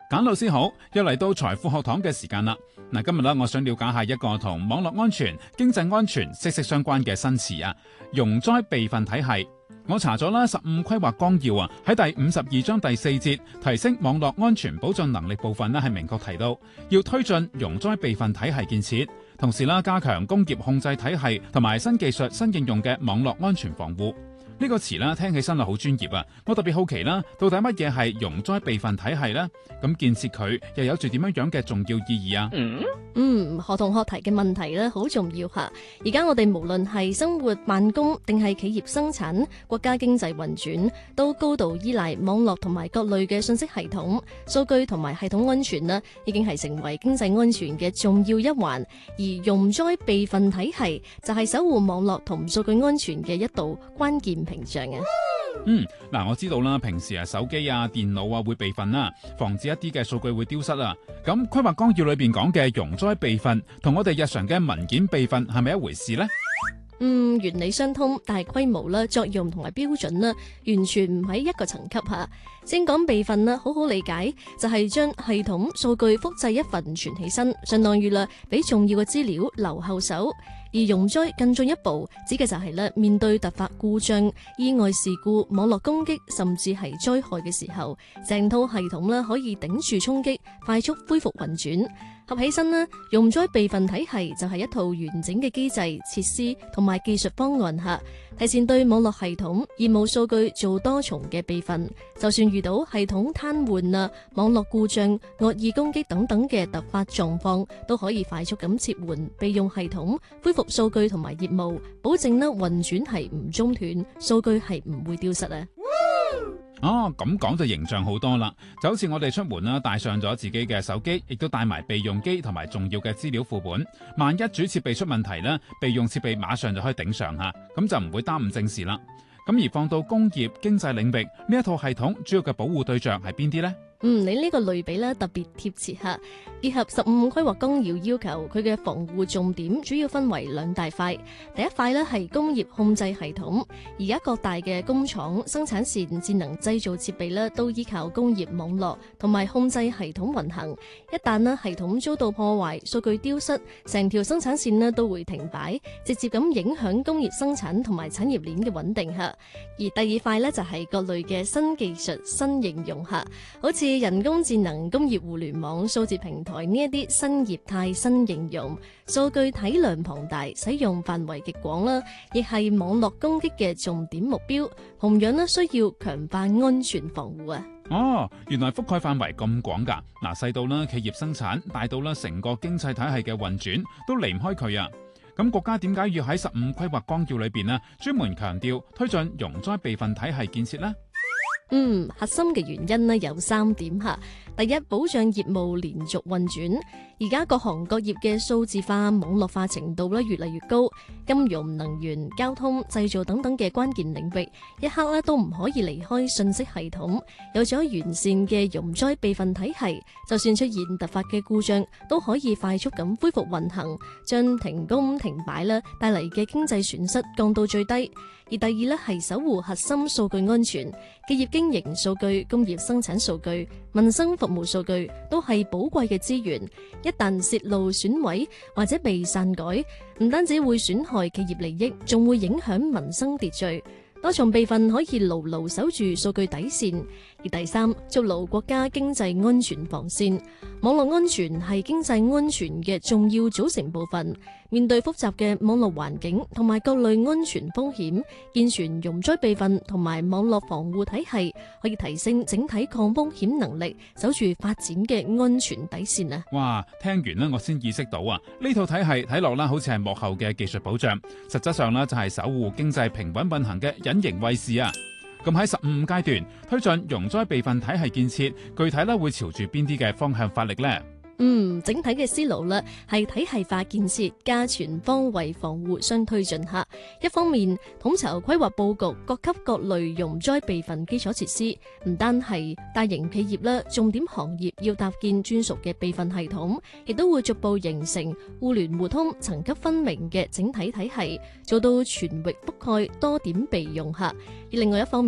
簡老師好，又嚟到財富學堂嘅時間啦。嗱，今日咧，我想了解下一個同網絡安全、經濟安全息息相關嘅新詞啊，容災備份體系。我查咗啦，15規劃綱要啊，喺第52章第4節提升網絡安全保障能力部分呢，係明確提到要推進容災備份體系建設，同時啦加強工業控制體系同埋新技術新應用嘅網絡安全防護。呢個詞啦，聽起身係好專業啊！我特別好奇啦，到底乜嘢係容災備份體系呢？咁建設佢又有住點樣嘅重要意義啊？ 學同學提嘅問題咧好重要吓。而家我哋無論係生活辦公定係企業生產，國家經濟運轉都高度依賴網絡同埋各類嘅信息系統、數據同埋系統安全呢，已經係成為經濟安全嘅重要一環。而容災備份體系就係守護網絡同數據安全嘅一道關鍵屏障啊！ 我知道啦，平時手機啊、電腦啊會備份啦，防止一啲嘅數據會丟失啊。咁規劃綱要裏邊講嘅容災備份，同我哋日常嘅文件備份係咪一回事呢？ 原理相通，但係規模啦、作用同埋標準啦，完全唔喺一個層級下。先講備份啦，好好理解就係將系統數據複製一份存起身，相當於啦俾重要嘅資料留後手。而容災更進一步，指嘅就係面對突發故障、意外事故、網絡攻擊，甚至係災害嘅時候，成套系統可以頂住衝擊，快速恢復運轉。合起身容災備份體系就係一套完整嘅機制、設施同埋技術方案下，提前對網絡系統、業務數據做多重嘅備份，就算遇到系統癱瘓、網絡故障、惡意攻擊等等嘅突發狀況，都可以快速咁切換備用系統，恢復數據同埋業務，保證運轉係唔中斷，數據係唔會丟失啊！ 咁講就形象好多啦，就好似我哋出門啦，帶上咗自己嘅手機，亦都帶埋備用機同埋重要嘅資料副本。萬一主設備出問題呢，備用設備馬上就可以頂上吓，咁就唔會耽誤正事啦。咁而放到工業經濟領域，呢一套系統主要嘅保護對象係邊啲呢？ 你呢個類比特別貼切吓，結合15規劃綱要要求，佢嘅防護重點主要分為2大塊。第一塊係工業控制系統，而家各大嘅工廠、生產線、智能製造設備都依靠工業網絡同埋控制系統運行。一旦系統遭到破壞、數據丟失，成條生產線都會停擺，直接咁影響工業生產同埋產業鏈嘅穩定吓。而第二塊就係各類嘅新技術、新應用吓，好似人工智能、工業互聯網、數字平台呢一啲新業態、新應用，數據體量龐大，使用範圍極廣啦，亦係網絡攻擊嘅重點目標，同樣需要強化安全防護啊！ 原來覆蓋範圍咁廣噶，細到企業生產，大到成個經濟體系嘅運轉都離唔開佢啊！咁國家點解要喺15規劃綱要裏邊專門強調推進容災備份體系建設呢？ 核心嘅原因有3點吓。第一，保障業務連續運轉。而家各行各業嘅數字化、網絡化程度越嚟越高，金融、能源、交通、製造等等嘅關鍵領域，一刻都唔可以離開信息系統。有咗完善嘅容災備份體系，就算出現突發嘅故障，都可以快速咁恢復運行，將停工停擺帶嚟嘅經濟損失降到最低。而第二係守護核心數據安全，企業經營數據、工業生產數據、民生服務數據都係寶貴嘅資源。一旦洩露損毀或者被篡改，唔單止會損害企業利益，仲會影響民生秩序。多重備份可以牢牢守住數據底線。而第三，築牢國家經濟安全防線。網絡安全係經濟安全嘅重要組成部分。面對複雜嘅網絡環境同埋各類安全風險，健全容災備份同埋網絡防護體系，可以提升整體抗風險能力，守住發展嘅安全底線啊！ 哇，聽完我先意識到呢套體系睇落好似係幕後嘅技術保障，實質上就係守護經濟平穩運行嘅隱形衛士啊！咁喺15階段推進容災備份體系建設，具體會朝住邊啲嘅方向發力呢？ 整體嘅思路係體系化建設加全方位防護相推進下。一方面統籌規劃佈局各級各類容災備份基礎設施，唔單係大型企業重點行業要搭建專屬嘅備份系統，亦都會逐步形成互聯互通、層級分明嘅整體體系，做到全域覆蓋、多點備用下。而另外一方面